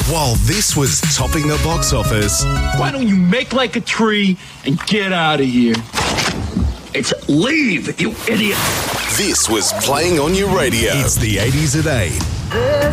while this was topping the box office. Why don't you make like a tree and get out of here? It's leave, you idiot. This was playing on your radio. It's the 80s at 8.